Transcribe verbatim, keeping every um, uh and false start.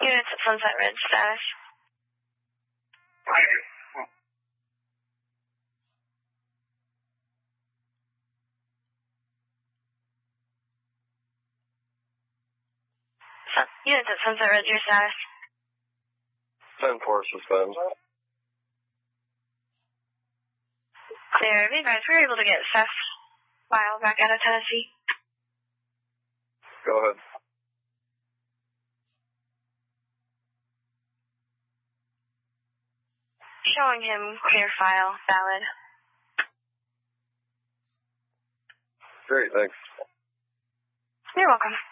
Units at Sunset Ridge, status. Sun- Units at Sunset Ridge, your status. ten four suspend. Clear. Be advised, we were able to get Seth Lyle back out of Tennessee. Go ahead. Showing him clear file, valid. Great, thanks. You're welcome.